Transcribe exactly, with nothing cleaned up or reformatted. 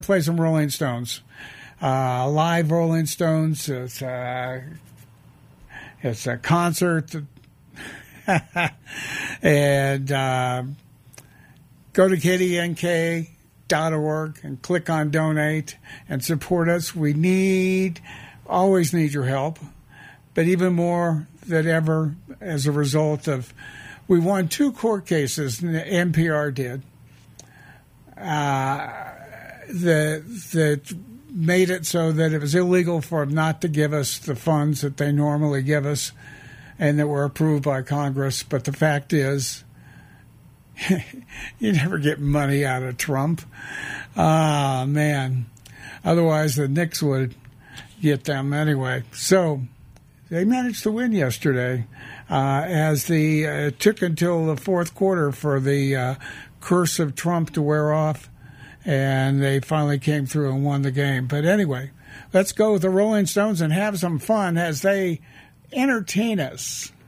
play some Rolling Stones. Uh, live Rolling Stones. It's, uh, it's a concert. and uh, go to K D N K dot org and click on donate and support us. We need, always need your help, but even more than ever as a result of, we won two court cases, N P R did, uh, that, that made it so that it was illegal for them not to give us the funds that they normally give us and that were approved by Congress. But the fact is, you never get money out of Trump. Ah, man. Otherwise, the Knicks would get them anyway. So they managed to win yesterday, uh, as the uh, it took until the fourth quarter for the uh, curse of Trump to wear off. And they finally came through and won the game. But anyway, let's go with the Rolling Stones and have some fun as they entertain us.